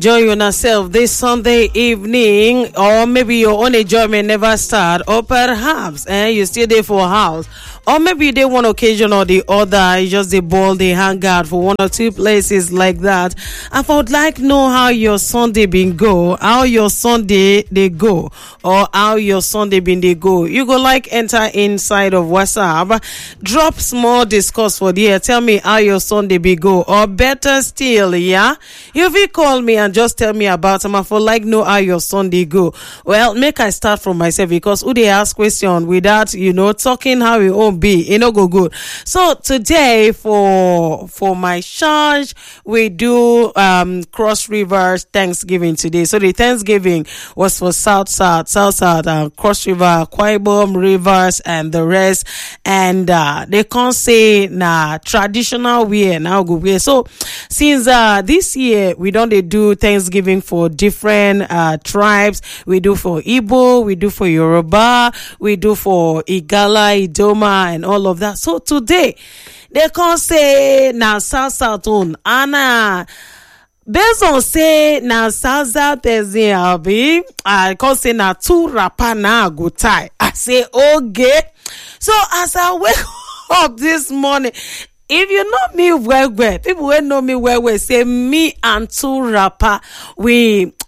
Join yourself this Sunday evening, or maybe your own enjoyment never start, or perhaps you stay there for a house, or maybe they one occasion or the other, you just they ball, they hang out for one or two places like that. I would like to know how your Sunday been go, how your Sunday they go, or how your Sunday been they go. You go like enter inside of WhatsApp, drop small discuss for the air, tell me how your Sunday be go, or better still, yeah, if you call me and just tell me about them, I for like know how your Sunday go. Well, make I start from myself, because who they ask question without talking how it won't be, go good. So today for my church, we do Cross Rivers Thanksgiving today. So the Thanksgiving was for South, Cross River, Akwa Ibom, Rivers, and the rest. And they can't say traditional way now go way. So since this year we don't they do Thanksgiving for different tribes. We do for Igbo, we do for Yoruba, we do for Igala, Idoma, and all of that. So today they can't say now South on Anna. Based on say na South Thursday, I can't say na two rapper na go tie. I say okay. So as I wake up this morning, if you know me well, people will know me well, say me and two rapper, we